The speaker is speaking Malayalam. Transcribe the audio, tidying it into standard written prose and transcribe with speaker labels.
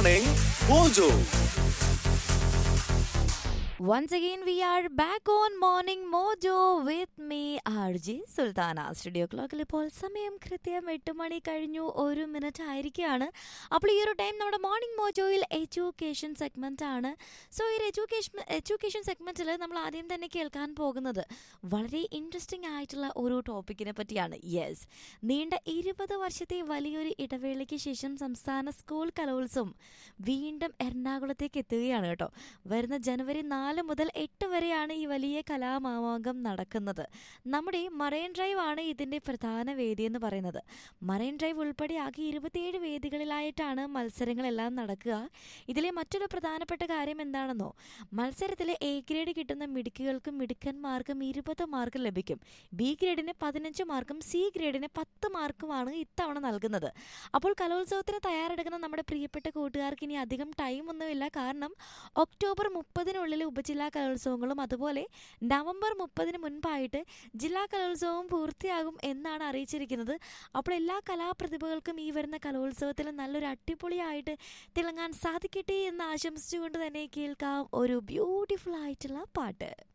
Speaker 1: Morning Mojo.
Speaker 2: Once again, we are back on Morning Mojo with me, RJ Sultana. Studio ക്ലോക്കിൽ ഇപ്പോൾ സമയം കൃത്യം 8 മണി കഴിഞ്ഞു 1 മിനിറ്റ് ആയിരിക്കുകയാണ്. അപ്പോൾ ഈ ഒരു ടൈം നമ്മുടെ മോർണിംഗ് മോജോയിൽ എഡ്യൂക്കേഷൻ സെഗ്മെന്റ് ആണ്. സോ ഈ എഡ്യൂക്കേഷൻ സെഗ്മെന്റിൽ നമ്മൾ ആദ്യം തന്നെ കേൾക്കാൻ പോകുന്നത് വളരെ ഇൻട്രസ്റ്റിംഗ് ആയിട്ടുള്ള ഒരു ടോപ്പിക്കിനെ പറ്റിയാണ്. യെസ്, നീണ്ട 20 വർഷത്തെ വലിയൊരു ഇടവേളയ്ക്ക് ശേഷം സംസ്ഥാന സ്കൂൾ കലോത്സവം വീണ്ടും എറണാകുളത്തേക്ക് എത്തുകയാണ് കേട്ടോ. വരുന്ന ജനുവരി 4 മുതൽ 8 വരെയാണ് ഈ വലിയ കലാമാമാങ്കം നടക്കുന്നത്. നമ്മുടെ മറൈൻ ഡ്രൈവ് ആണ് ഇതിന്റെ പ്രധാന വേദി എന്ന് പറയുന്നത്. മറൈൻ ഡ്രൈവ് ഉൾപ്പെടെ ആകെ 27 വേദികളിലായിട്ടാണ് മത്സരങ്ങളെല്ലാം നടക്കുക. ഇതിലെ മറ്റൊരു പ്രധാനപ്പെട്ട കാര്യം എന്താണെന്നോ, മത്സരത്തിലെ എ ഗ്രേഡ് കിട്ടുന്ന മിടുക്കുകൾക്കും മിടുക്കന്മാർക്കും 20 മാർക്ക് ലഭിക്കും. ബി ഗ്രേഡിന് 15 മാർക്കും സി ഗ്രേഡിന് 10 മാർക്കുമാണ് ഇത്തവണ നൽകുന്നത്. അപ്പോൾ കലോത്സവത്തിന് തയ്യാറെടുക്കുന്ന നമ്മുടെ പ്രിയപ്പെട്ട കൂട്ടുകാർക്ക് ഇനി അധികം ടൈം ഒന്നുമില്ല. കാരണം ഒക്ടോബർ 30-നുള്ളിൽ ഉപജില്ലാ കലോത്സവങ്ങളും അതുപോലെ നവംബർ 30-ന് മുൻപായിട്ട് ജില്ലാ കലോത്സവവും പൂർത്തിയാകും എന്നാണ് അറിയിച്ചിരിക്കുന്നത്. അപ്പോൾ എല്ലാ കലാപ്രതിഭകൾക്കും ഈ വരുന്ന കലോത്സവത്തിൽ നല്ലൊരു അടിപൊളിയായിട്ട് തിളങ്ങാൻ സാധിക്കട്ടെ എന്ന് ആശംസിച്ചുകൊണ്ട് തന്നെ കേൾക്കാം ഒരു ബ്യൂട്ടിഫുൾ ആയിട്ടുള്ള പാട്ട്.